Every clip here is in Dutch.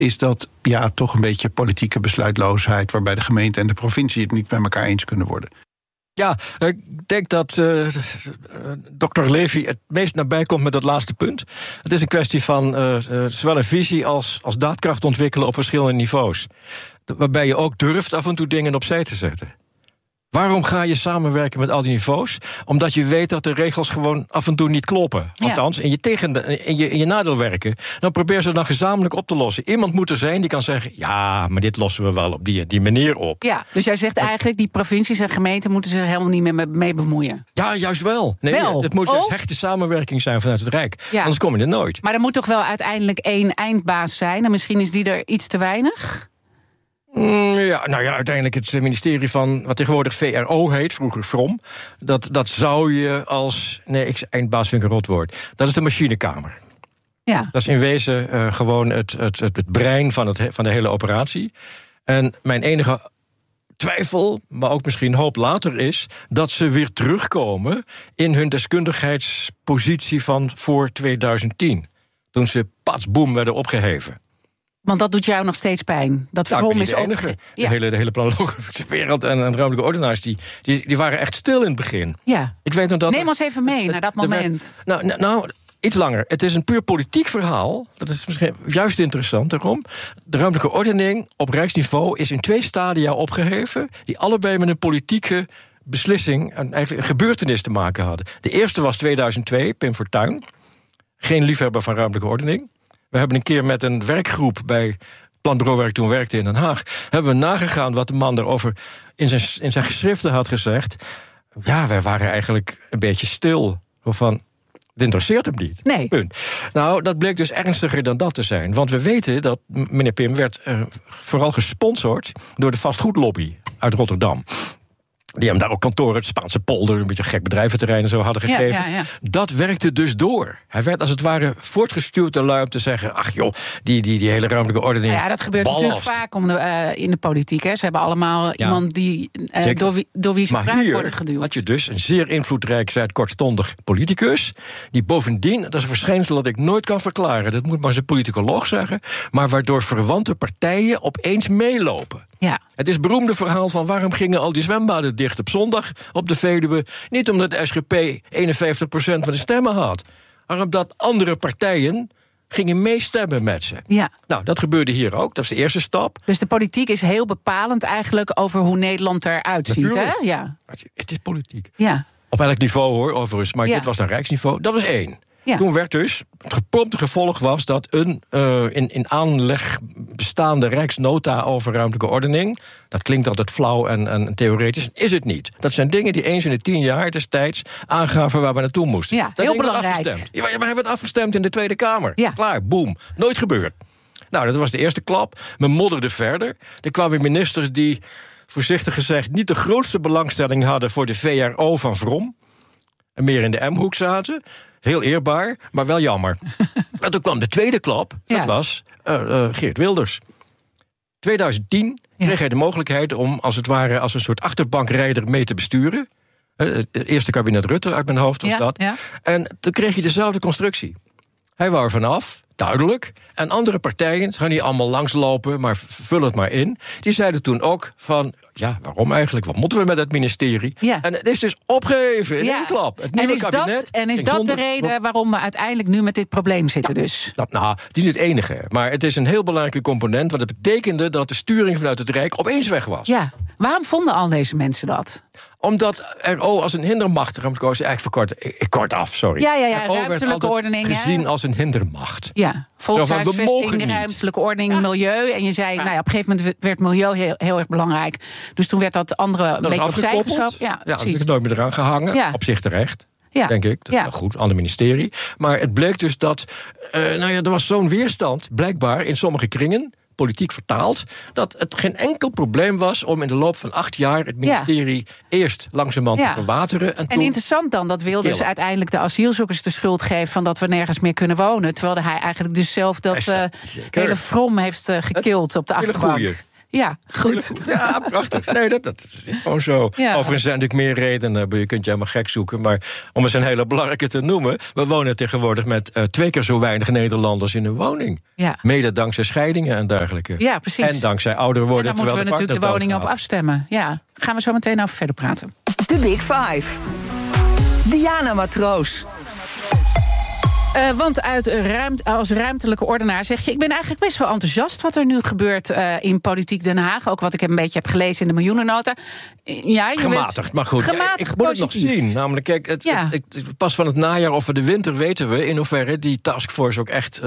is dat toch een beetje politieke besluitloosheid, waarbij de gemeente en de provincie het niet met elkaar eens kunnen worden. Ja, ik denk dat dokter Levy het meest nabij komt met dat laatste punt. Het is een kwestie van zowel een visie als daadkracht ontwikkelen op verschillende niveaus. Waarbij je ook durft af en toe dingen opzij te zetten. Waarom ga je samenwerken met al die niveaus? Omdat je weet dat de regels gewoon af en toe niet kloppen. Althans, in je nadeel werken. Dan probeer ze dan gezamenlijk op te lossen. Iemand moet er zijn die kan zeggen, ja, maar dit lossen we wel op die manier op. Ja, dus jij zegt eigenlijk, die provincies en gemeenten moeten zich er helemaal niet meer mee bemoeien. Ja, juist wel. Nee, het moet dus hechte samenwerking zijn vanuit het Rijk. Ja. Anders kom je er nooit. Maar er moet toch wel uiteindelijk één eindbaas zijn? En misschien is die er iets te weinig? Uiteindelijk het ministerie van wat tegenwoordig VRO heet, vroeger Vrom. Dat zou je als... Nee, eindbaas vind ik een rotwoord. Dat is de machinekamer. Ja. Dat is in wezen gewoon het brein van de hele operatie. En mijn enige twijfel, maar ook misschien hoop later is, dat ze weer terugkomen in hun deskundigheidspositie van voor 2010. Toen ze patsboom werden opgeheven. Want dat doet jou nog steeds pijn. Dat Vrom is enige. Ja. De hele planologische wereld en ruimtelijke ordenaars, die waren echt stil in het begin. Ja. Ik weet nog dat neem ons even mee naar dat moment. Iets langer. Het is een puur politiek verhaal. Dat is misschien juist interessant daarom. De ruimtelijke ordening op rijksniveau is in 2 stadia opgeheven, die allebei met een politieke beslissing en eigenlijk een gebeurtenis te maken hadden. De eerste was 2002, Pim Fortuyn. Geen liefhebber van ruimtelijke ordening. We hebben een keer met een werkgroep bij Planbureau waar ik toen werkte in Den Haag, hebben we nagegaan wat de man daarover in zijn geschriften had gezegd. Ja, wij waren eigenlijk een beetje stil. Van, het interesseert hem niet. Nee. Punt. Nou, dat bleek dus ernstiger dan dat te zijn. Want we weten dat meneer Pim werd vooral gesponsord door de vastgoedlobby uit Rotterdam. Die hem daar ook kantoren, het Spaanse polder, een beetje gek bedrijventerrein en zo hadden gegeven. Ja. Dat werkte dus door. Hij werd als het ware voortgestuurd door lui om te zeggen, ach joh, die hele ruimtelijke ordening. Ja, dat gebeurt natuurlijk vaak in de politiek. Hè. Ze hebben allemaal iemand die door wie ze vragen worden geduwd. Had je dus een zeer invloedrijk, kortstondig politicus, die bovendien, dat is een verschijnsel dat ik nooit kan verklaren, dat moet maar eens een politicoloog zeggen, maar waardoor verwante partijen opeens meelopen. Ja. Het is het beroemde verhaal van waarom gingen al die zwembaden dicht op zondag op de Veluwe. Niet omdat de SGP 51% van de stemmen had, maar omdat andere partijen gingen meestemmen met ze. Ja. Nou, dat gebeurde hier ook, dat is de eerste stap. Dus de politiek is heel bepalend eigenlijk over hoe Nederland eruit ziet, hè? Ja. Het is politiek. Ja. Op elk niveau hoor, overigens, maar dit was dan rijksniveau. Dat was 1. Ja. Toen werd dus, het prompte gevolg was dat een in aanleg bestaande rijksnota over ruimtelijke ordening, dat klinkt altijd flauw en theoretisch, is het niet. Dat zijn dingen die eens in de 10 jaar destijds aangaven waar we naartoe moesten. Ja, heel belangrijk. Maar hij werd afgestemd in de Tweede Kamer. Ja. Klaar, boem. Nooit gebeurd. Nou, dat was de eerste klap. Men modderde verder. Er kwamen ministers die, voorzichtig gezegd, niet de grootste belangstelling hadden voor de VRO van Vrom. En meer in de M-hoek zaten. Heel eerbaar, maar wel jammer. En toen kwam de tweede klap, dat was Geert Wilders. 2010 kreeg hij de mogelijkheid om, als het ware, als een soort achterbankrijder mee te besturen. Het eerste kabinet Rutte uit mijn hoofd was dat. Ja. En toen kreeg hij dezelfde constructie. Hij wou er vanaf, duidelijk. En andere partijen, ze gaan niet allemaal langslopen, maar vul het maar in. Die zeiden toen ook van, ja, waarom eigenlijk? Wat moeten we met het ministerie? Ja. En het is dus opgeheven in één klap. Het nieuwe kabinet. Is dat de reden waarom we uiteindelijk nu met dit probleem zitten dus? Het is niet het enige. Maar het is een heel belangrijke component, want het betekende dat de sturing vanuit het Rijk opeens weg was. Ja, waarom vonden al deze mensen dat? Omdat RO als een hindermacht, eigenlijk verkorten, kort af, sorry. Ja, ruimtelijke ordening. Gezien als een hindermacht. Ja, volkshuisvesting, ruimtelijke ordening, milieu. En je zei, op een gegeven moment werd milieu heel erg belangrijk. Dus toen werd dat andere een beetje opzij geschoven. Ja, dat is nooit meer eraan gehangen. Ja. Op zich terecht. Ja. Denk ik. Dat is goed, ander ministerie. Maar het bleek dus dat er was zo'n weerstand, blijkbaar in sommige kringen, politiek vertaald, dat het geen enkel probleem was om in de loop van 8 jaar het ministerie eerst langzamerhand te verwateren. En interessant dan dat Wilders uiteindelijk de asielzoekers de schuld geeft van dat we nergens meer kunnen wonen. Terwijl hij eigenlijk dus zelf dat hele Vrom heeft gekild op de achterbank. Ja, goed. Ja, prachtig. Nee, dat is gewoon zo. Ja. Overigens zijn natuurlijk meer redenen. Je kunt je helemaal gek zoeken. Maar om eens een hele belangrijke te noemen. We wonen tegenwoordig met 2 keer zo weinig Nederlanders in een woning. Ja. Mede dankzij scheidingen en dergelijke. Ja, precies. En dankzij ouder worden. En dan moeten we natuurlijk de woningen op doodgaat. afstemmen. Ja, gaan we zo meteen over verder praten. De Big Five. Diana Matroos. Want als ruimtelijke ordenaar zeg je... ik ben eigenlijk best wel enthousiast wat er nu gebeurt in Politiek Den Haag. Ook wat ik een beetje heb gelezen in de miljoennota. Ja, Gematigd, maar goed. Gematigd, ik moet het nog zien. Namelijk, kijk, het pas van het najaar of de winter weten we... in hoeverre die taskforce ook echt...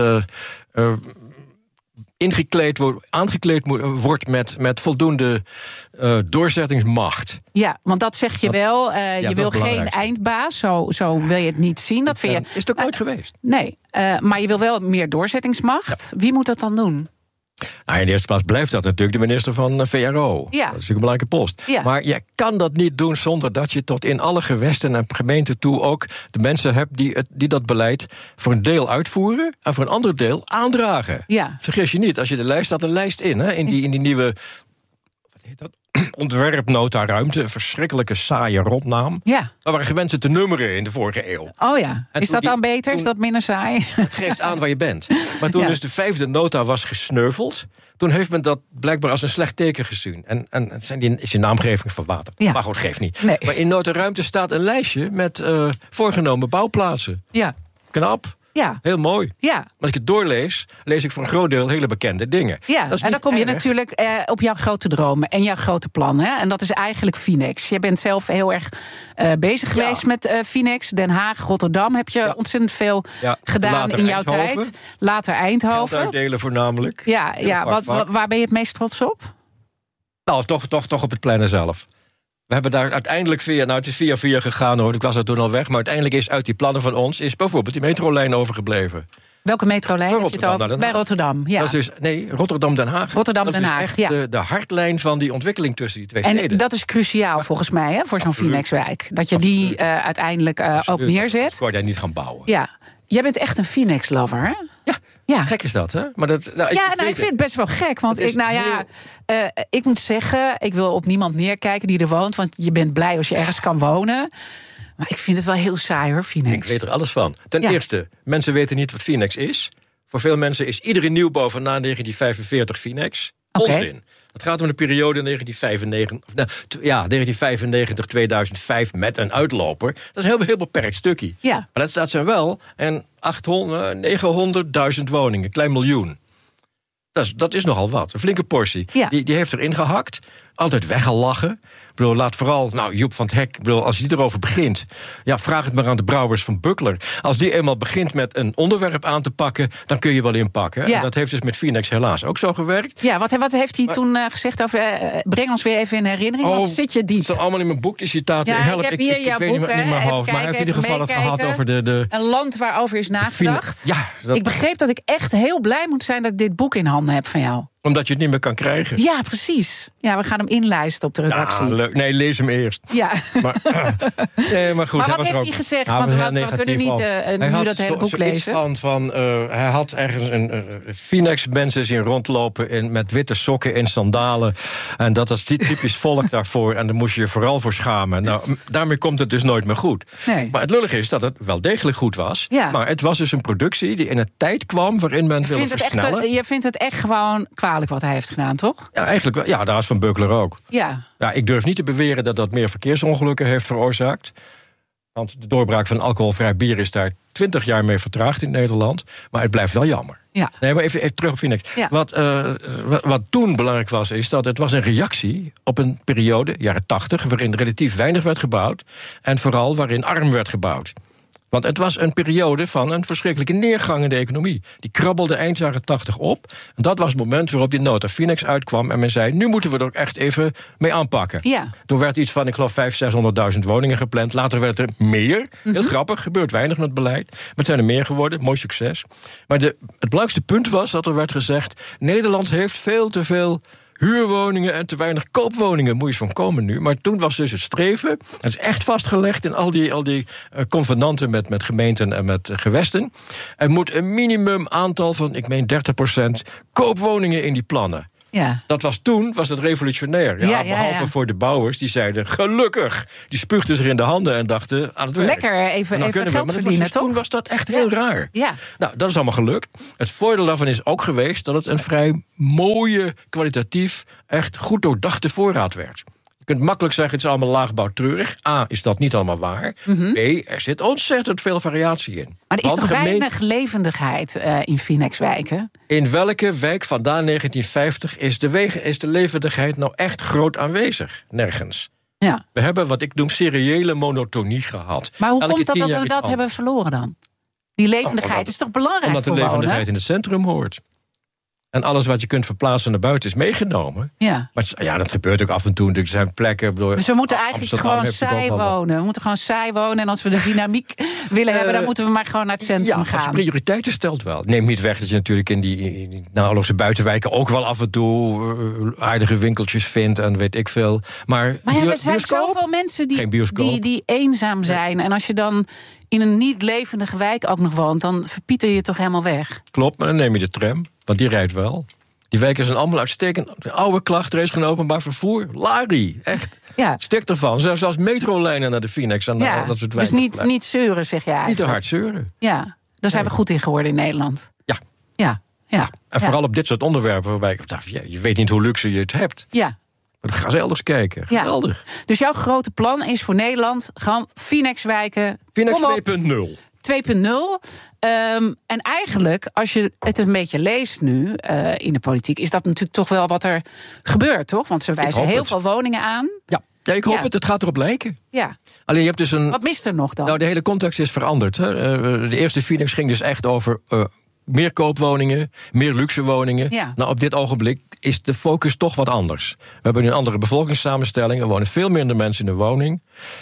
aangekleed wordt met voldoende doorzettingsmacht. Ja, want dat zeg je wel. Je wil geen eindbaas, zo wil je het niet zien. Dat vind je, is het ook nooit geweest? Nee, maar je wil wel meer doorzettingsmacht. Ja. Wie moet dat dan doen? Nou, in de eerste plaats blijft dat natuurlijk de minister van VRO. Ja. Dat is natuurlijk een belangrijke post. Ja. Maar je kan dat niet doen zonder dat je tot in alle gewesten en gemeenten toe ook de mensen hebt die dat beleid voor een deel uitvoeren en voor een ander deel aandragen. Ja. Vergis je niet, als je de lijst staat een lijst in, hè, in die nieuwe... Wat heet dat? Ontwerpnota ruimte, een verschrikkelijke saaie rotnaam. Ja. We waren gewend ze te nummeren in de vorige eeuw. Oh ja, is dat dan beter? Is dat minder saai? Het geeft aan waar je bent. Maar toen dus de 5e nota was gesneuveld... toen heeft men dat blijkbaar als een slecht teken gezien. En is die naamgeving van water. Ja. Maar goed, geeft niet. Nee. Maar in nota ruimte staat een lijstje met voorgenomen bouwplaatsen. Ja. Knap. Ja. Heel mooi. Ja. Maar als ik het doorlees, lees ik voor een groot deel hele bekende dingen. Ja, en dan kom je natuurlijk op jouw grote dromen en jouw grote plan. Hè? En dat is eigenlijk Finex. Je bent zelf heel erg bezig geweest met Finex. Den Haag, Rotterdam heb je ontzettend veel gedaan later in jouw Eindhoven. tijd. Later Eindhoven. Geld uitdelen voornamelijk. Ja. Waar ben je het meest trots op? Nou, toch op het plannen zelf. We hebben daar uiteindelijk het is via gegaan hoor. Ik was er toen al weg, maar uiteindelijk is uit die plannen van ons is bijvoorbeeld die metrolijn overgebleven. Welke metrolijn heb je het over? Bij Rotterdam, ja. Dat is dus, Rotterdam-Den Haag. Rotterdam-Den Haag, dat is echt de hartlijn van die ontwikkeling tussen die twee steden. En dat is cruciaal volgens mij, hè, voor zo'n Finex-wijk. Dat je die uiteindelijk ook neerzet. Dat kan je daar niet gaan bouwen. Ja, jij bent echt een Finex-lover, hè? Ja. Gek is dat, hè? Maar dat, ik vind het best wel gek. Want ik moet zeggen, ik wil op niemand neerkijken die er woont. Want je bent blij als je ergens kan wonen. Maar ik vind het wel heel saai, hoor, Finex. Ik weet er alles van. Ten eerste, mensen weten niet wat Finex is. Voor veel mensen is iedere nieuwbouw van na 1945 Finex. Onzin. Het gaat om de periode 1995-2005 met een uitloper. Dat is een heel beperkt stukje. Ja. Maar dat zijn wel 900.000 woningen, klein miljoen. Dat is nogal wat, een flinke portie. Ja. Die heeft erin gehakt, altijd weggelachen. Ik bedoel, laat vooral, Joep van het Hek, als hij erover begint... vraag het maar aan de brouwers van Buckler. Als die eenmaal begint met een onderwerp aan te pakken... dan kun je wel inpakken. Ja. En dat heeft dus met Finex helaas ook zo gewerkt. Ja, wat heeft hij toen gezegd over... breng ons weer even in herinnering, want zit je diep? Het staat allemaal in mijn boek, die citaten. Ja, ik heb hier jouw boek, weet niet meer mijn hoofd. Maar hij heeft in ieder geval het gehad over de... Een land waarover is nagedacht. Ik begreep dat ik echt heel blij moet zijn... dat ik dit boek in handen heb van jou. Omdat je het niet meer kan krijgen. Ja, precies. Ja, we gaan hem inlijsten op de redactie. Leuk. Nee, lees hem eerst. Ja. Maar goed, maar wat heeft hij gezegd? Want we kunnen niet nu dat hele boek lezen. Hij had ergens een Finex-mensen zien rondlopen met witte sokken en sandalen. En dat was typisch volk daarvoor. En daar moest je je vooral voor schamen. Nou, daarmee komt het dus nooit meer goed. Nee. Maar het lullige is dat het wel degelijk goed was. Ja. Maar het was dus een productie die in een tijd kwam waarin men wilde versnellen. Je vindt het echt gewoon kwalijk wat hij heeft gedaan, toch? Ja, eigenlijk wel. Ja, daar is Van Buckler ook. Ja. Ja, ik durf niet te beweren dat meer verkeersongelukken heeft veroorzaakt. Want de doorbraak van alcoholvrij bier is daar 20 jaar mee vertraagd in Nederland. Maar het blijft wel jammer. Ja. Nee, maar even terug op Finex. Ja. Wat toen belangrijk was, is dat het was een reactie op een periode, jaren 80... waarin relatief weinig werd gebouwd. En vooral waarin arm werd gebouwd. Want het was een periode van een verschrikkelijke neergang in de economie. Die krabbelde eind jaren 80 op. En dat was het moment waarop die nota Finex uitkwam. En men zei, nu moeten we er ook echt even mee aanpakken. Ja. Toen werd iets van, ik geloof, 500.000-600.000 woningen gepland. Later werd er meer. Heel grappig, gebeurt weinig met beleid. Maar het zijn er meer geworden, mooi succes. Maar het belangrijkste punt was dat er werd gezegd... Nederland heeft veel te veel huurwoningen en te weinig koopwoningen. Moet je van komen nu. Maar toen was dus het streven, het is echt vastgelegd in al die convenanten met gemeenten en met gewesten. Er moet een minimum aantal van, ik meen 30% koopwoningen in die plannen. Ja. Dat was het revolutionair. Behalve voor de bouwers, die zeiden gelukkig. Die spuugden zich in de handen en dachten aan het werk. Lekker, even geld verdienen, toch? Toen was dat echt heel raar. Ja. Nou, dat is allemaal gelukt. Het voordeel daarvan is ook geweest dat het een vrij mooie, kwalitatief, echt goed doordachte voorraad werd. Je kunt makkelijk zeggen, het is allemaal laagbouwtreurig. A, is dat niet allemaal waar. B, er zit ontzettend veel variatie in. Maar er is toch weinig levendigheid in Phoenixwijken? In welke wijk van na 1950 is de levendigheid nou echt groot aanwezig? Nergens. Ja. We hebben wat ik noem seriële monotonie gehad. Maar hoe komt dat we dat hebben verloren dan? Die levendigheid is toch belangrijk omdat de levendigheid in het centrum hoort. En alles wat je kunt verplaatsen naar buiten is meegenomen. Ja. Maar dat gebeurt ook af en toe. Er zijn plekken. Dus we moeten eigenlijk gewoon saai wonen. We moeten gewoon saai wonen. En als we de dynamiek willen hebben, dan moeten we maar gewoon naar het centrum gaan. Als je prioriteiten stelt wel. Neem niet weg dat je natuurlijk in die naoorlogse buitenwijken ook wel af en toe aardige winkeltjes vindt en weet ik veel. Maar er zijn zoveel mensen die eenzaam zijn. En als je dan in een niet levendige wijk ook nog woont, dan verpieter je toch helemaal weg. Klopt, maar dan neem je de tram, want die rijdt wel. Die wijken zijn allemaal uitstekend. De oude klacht, er is geen openbaar vervoer. Lari, echt. Ja. Stik ervan. Zelfs metrolijnen naar de Phoenix. En dat soort wijken. Dus niet zeuren, zeg je eigenlijk. Niet te hard zeuren. Ja, daar zijn we goed in geworden in Nederland. Ja. En vooral op dit soort onderwerpen waarbij ik dacht, je weet niet hoe luxe je het hebt. Ja. Maar dan gaan ze elders kijken. Geweldig. Ja. Dus jouw grote plan is voor Nederland gewoon Phoenixwijken. Phoenix 2.0. 2.0. En eigenlijk, als je het een beetje leest nu in de politiek, is dat natuurlijk toch wel wat er gebeurt, toch? Want ze wijzen heel veel woningen aan. Ja, ik hoop het. Het gaat erop lijken. Ja. Alleen je hebt dus wat mist er nog dan? Nou, de hele context is veranderd. Hè. De eerste Phoenix ging dus echt over meer koopwoningen, meer luxe woningen. Ja. Nou, op dit ogenblik is de focus toch wat anders. We hebben nu een andere bevolkingssamenstelling. Er wonen veel minder mensen in een woning.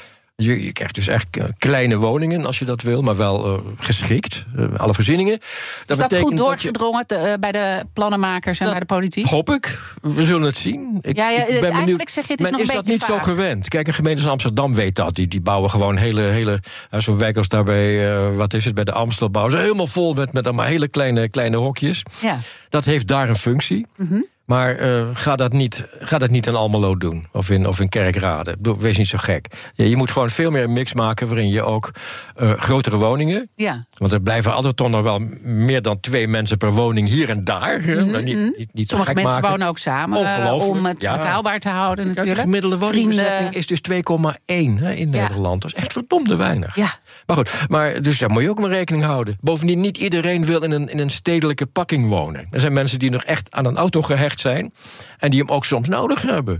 Je krijgt dus echt kleine woningen, als je dat wil, maar wel geschikt. Alle voorzieningen. Is dat goed doorgedrongen bij de plannenmakers en bij de politiek? Hoop ik. We zullen het zien. Ik ben eigenlijk benieuwd. zeg je, het is nog een beetje dat niet vaag. zo gewend? Kijk, een gemeente als Amsterdam weet dat. Die bouwen gewoon hele zo'n wijk als daarbij, bij de Amstelbouw. Ze helemaal vol met allemaal hele kleine hokjes. Ja. Dat heeft daar een functie. Mm-hmm. Maar ga dat niet in Almelo doen. Of in Kerkrade. Wees niet zo gek. Je moet gewoon veel meer een mix maken waarin je ook grotere woningen. Ja. Want er blijven altijd toch nog wel meer dan 2 mensen per woning hier en daar. Mm-hmm. Niet zo sommige gek mensen maken. wonen ook samen om het betaalbaar te houden natuurlijk. De gemiddelde woningbezetting is dus 2,1 in Nederland. Dat is echt verdomde weinig. Ja. Maar goed, dus daar moet je ook mee rekening houden. Bovendien, niet iedereen wil in een stedelijke pakking wonen. Er zijn mensen die nog echt aan een auto gehecht zijn en die hem ook soms nodig hebben.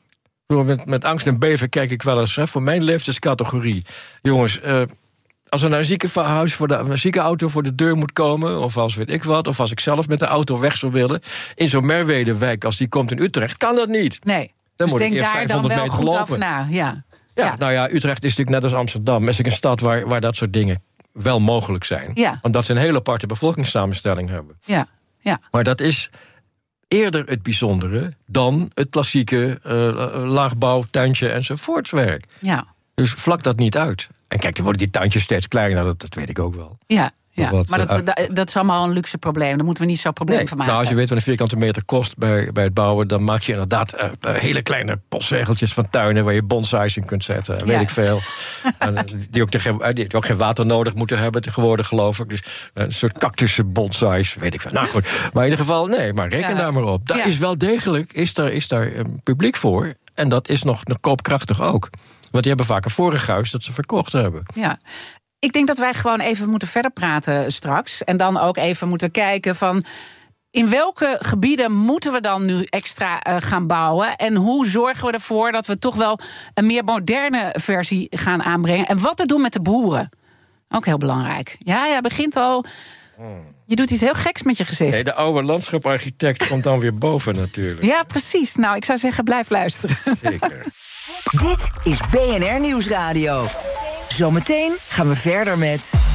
Met angst en beven kijk ik wel eens voor mijn leeftijdscategorie. Jongens, als er naar een ziekenauto voor de deur moet komen, of als weet ik wat, of als ik zelf met de auto weg zou willen, in zo'n Merwedewijk als die komt in Utrecht, kan dat niet. Nee. Dan dus moet ik denk eerst daar 500 dan wel meter goed lopen. over na. Ja. Nou ja, Utrecht is natuurlijk net als Amsterdam. Is een stad waar dat soort dingen wel mogelijk zijn. Ja. Omdat ze een hele aparte bevolkingssamenstelling hebben. Ja. Maar dat is eerder het bijzondere dan het klassieke laagbouw, tuintje enzovoortswerk. Ja. Dus vlak dat niet uit. En kijk, dan worden die tuintjes steeds kleiner, dat weet ik ook wel. Ja. Maar dat is allemaal een luxe probleem. Daar moeten we niet zo'n probleem van maken. Nou, als je weet wat een vierkante meter kost bij het bouwen, dan maak je inderdaad hele kleine postzegeltjes van tuinen waar je bonsais in kunt zetten. Weet ik veel. Die ook geen water nodig moeten hebben tegenwoordig, geloof ik. Dus een soort cactussen bonsais, weet ik veel. Nou goed, maar in ieder geval, maar reken daar maar op. Daar is wel degelijk, is daar publiek voor. En dat is nog koopkrachtig ook. Want die hebben vaak een vorig huis dat ze verkocht hebben. Ja. Ik denk dat wij gewoon even moeten verder praten straks. En dan ook even moeten kijken van in welke gebieden moeten we dan nu extra gaan bouwen? En hoe zorgen we ervoor dat we toch wel een meer moderne versie gaan aanbrengen? En wat te doen met de boeren? Ook heel belangrijk. Ja, begint al. Je doet iets heel geks met je gezicht. Nee, de oude landschaparchitect komt dan weer boven natuurlijk. Ja, precies. Nou, ik zou zeggen, blijf luisteren. Zeker. Dit is BNR Nieuwsradio. Zometeen gaan we verder met